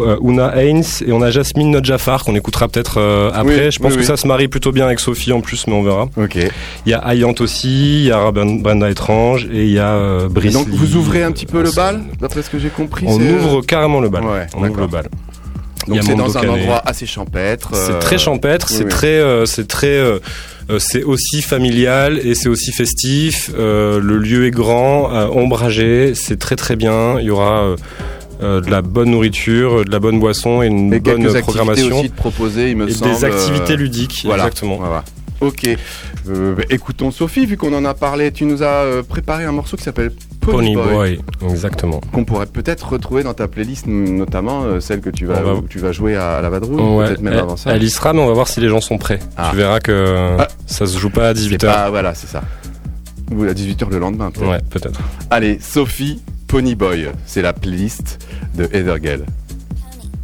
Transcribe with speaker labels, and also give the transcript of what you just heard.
Speaker 1: Una Haynes et on a Jasmine Nodjafar qu'on écoutera peut-être après. Je pense que ça se marie plutôt bien avec Sophie en plus, mais on verra.
Speaker 2: Ok.
Speaker 1: Il y a Ayant aussi, il y a Brenda Étrange et il y a Brice.
Speaker 2: Donc vous ouvrez un petit peu le bal, d'après ce que j'ai compris.
Speaker 1: On ouvre carrément le bal.
Speaker 2: Ouais,
Speaker 1: on ouvre le bal.
Speaker 2: Donc c'est dans un endroit assez champêtre.
Speaker 1: C'est très champêtre, c'est aussi familial et c'est aussi festif. Le lieu est grand, ombragé, c'est très très bien. Il y aura de la bonne nourriture, de la bonne boisson et une bonne programmation.
Speaker 2: Aussi de proposer, il me semble.
Speaker 1: Des activités ludiques,
Speaker 2: voilà.
Speaker 1: Exactement.
Speaker 2: Voilà. Ok. Écoutons Sophie, vu qu'on en a parlé. Tu nous as préparé un morceau qui s'appelle Pony Boy.
Speaker 1: Exactement.
Speaker 2: Qu'on pourrait peut-être retrouver dans ta playlist, notamment celle que tu vas jouer à la Vadrouille, peut-être même avant ça.
Speaker 1: Elle y sera, mais on va voir si les gens sont prêts. Tu verras que ça se joue pas à 18h.
Speaker 2: Voilà, c'est ça. Ou à 18h le lendemain, peut-être.
Speaker 1: Ouais, peut-être.
Speaker 2: Allez, Sophie, Pony Boy, c'est la playlist de Heather Gale.